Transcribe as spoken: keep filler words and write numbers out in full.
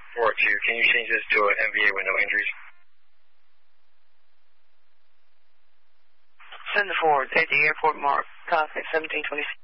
four two, can you change this to an M V A with no injuries? Send the forward at the airport mark. Contact seventeen twenty-six.